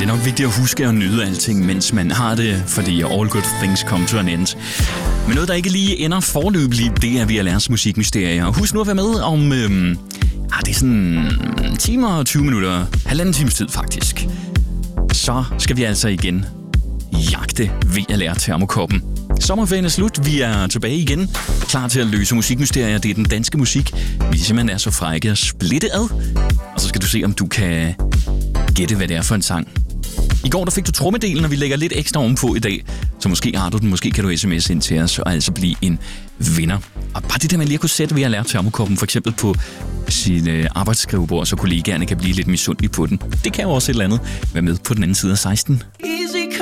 nok vigtigt at huske at nyde alting, mens man har det, fordi all good things come to an end. Men noget, der ikke lige ender forløbeligt, det er VLR's musikmysterier. Husk nu at være med om, det er sådan 1 time og 20 minutter, 1,5 times tid faktisk. Så skal vi altså igen jagte VLR Termokoppen. Sommerferien er slut, vi er tilbage igen, klar til at løse musikmysterier. Det er den danske musik, vi simpelthen er så frække at splitte ad. Og så skal du se, om du kan gætte, hvad det er for en sang. I går der fik du trommedelen, og vi lægger lidt ekstra ovenpå i dag. Så måske har du den, måske kan du sms ind til os og altså blive en vinder. Og bare det der med lige at kunne sætte VLR Termokoppen for eksempel på sit arbejdsskrivebord, så kollegaerne kan blive lidt misundelige på den. Det kan jo også et eller andet være med på den anden side af 16. Easy